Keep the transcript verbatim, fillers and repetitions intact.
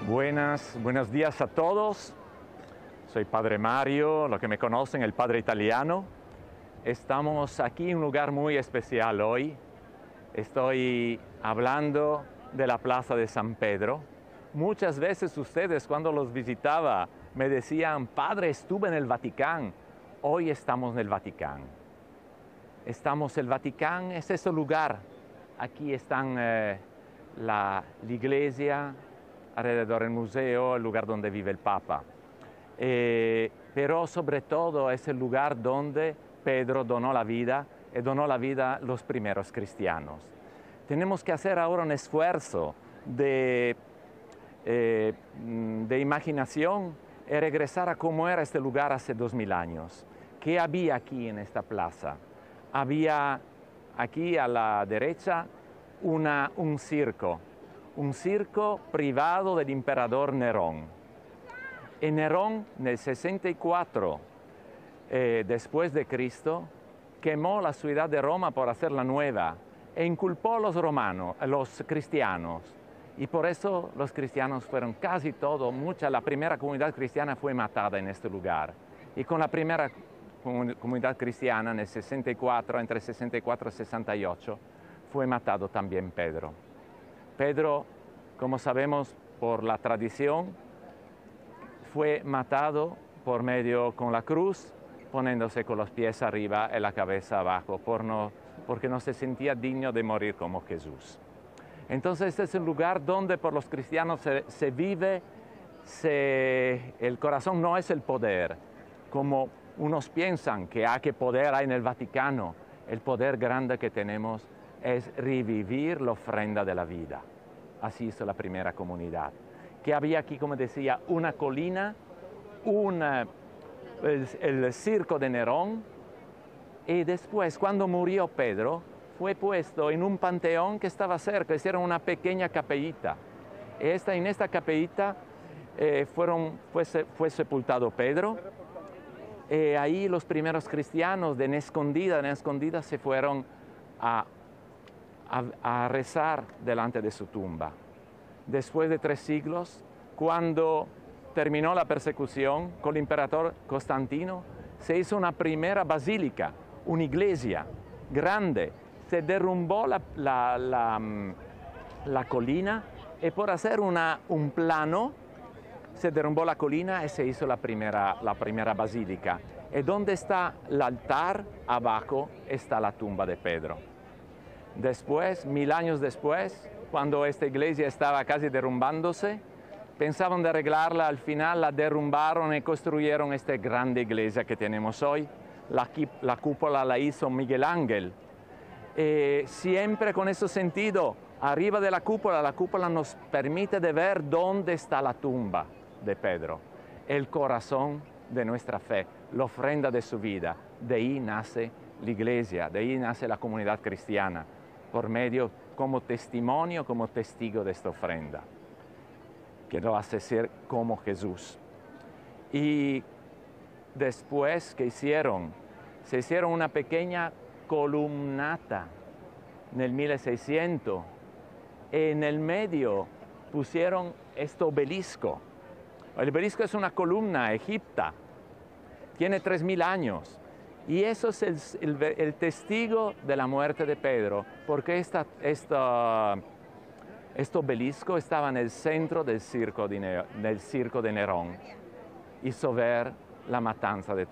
Buenas, buenos días a todos. Soy Padre Mario, los que me conocen, el Padre Italiano. Estamos aquí en un lugar muy especial hoy. Estoy hablando de la Plaza de San Pedro. Muchas veces ustedes cuando los visitaba me decían, Padre, estuve en el Vaticano. Hoy estamos en el Vaticano. Estamos en el Vaticano, es ese lugar. Aquí están eh, la, la iglesia, alrededor del museo, el lugar donde vive el Papa. Eh, pero sobre todo es el lugar donde Pedro donó la vida y donó la vida a los primeros cristianos. Tenemos que hacer ahora un esfuerzo de, eh, de imaginación y regresar a cómo era este lugar hace dos mil años. ¿Qué había aquí en esta plaza? Había aquí a la derecha una, un circo. Un circo privado del emperador Nerón. Y Nerón, en el sesenta y cuatro eh, después de Cristo, quemó la ciudad de Roma por hacerla nueva e inculpó a los romanos, a los cristianos. Y por eso los cristianos fueron casi todo, mucha, la primera comunidad cristiana fue matada en este lugar. Y con la primera comunidad cristiana, en el sesenta y cuatro, entre sesenta y cuatro y sesenta y ocho, fue matado también Pedro. Pedro, como sabemos por la tradición, fue matado por medio con la cruz, poniéndose con los pies arriba y la cabeza abajo, por no, porque no se sentía digno de morir como Jesús. Entonces este es el lugar donde por los cristianos se, se vive, se, el corazón no es el poder, como unos piensan que hay que poder hay en el Vaticano. El poder grande que tenemos es revivir la ofrenda de la vida. Así hizo la primera comunidad. Que había aquí, como decía, una colina, una, el, el circo de Nerón, y después, cuando murió Pedro, fue puesto en un panteón que estaba cerca, hicieron una pequeña capellita. Esta, en esta capellita eh, fueron, fue, fue sepultado Pedro, y ahí los primeros cristianos de en escondida, en escondida se fueron a A, a rezar delante de su tumba. Después de tres siglos, cuando terminó la persecución con el emperador Constantino, se hizo una primera basílica, una iglesia grande. Se derrumbó la, la, la, la colina y por hacer una, un plano, se derrumbó la colina y se hizo la primera, la primera basílica. Y donde está el altar, abajo está la tumba de Pedro. Después, mil años después, cuando esta iglesia estaba casi derrumbándose, pensaban de arreglarla, al final la derrumbaron y construyeron esta grande iglesia que tenemos hoy. La, la cúpula la hizo Miguel Ángel. Eh, siempre con ese sentido, arriba de la cúpula, la cúpula nos permite de ver dónde está la tumba de Pedro, el corazón de nuestra fe, la ofrenda de su vida. De ahí nace la iglesia, de ahí nace la comunidad cristiana, por medio, como testimonio, como testigo de esta ofrenda, que lo hace ser como Jesús. Y después, ¿qué hicieron? Se hicieron una pequeña columnata en el mil seiscientos. En el medio pusieron este obelisco. El obelisco es una columna egipcia, tiene tres mil años. Y eso es el, el, el testigo de la muerte de Pedro, porque esta, esta, este obelisco estaba en el centro del circo de, del circo de Nerón. Hizo ver la matanza de,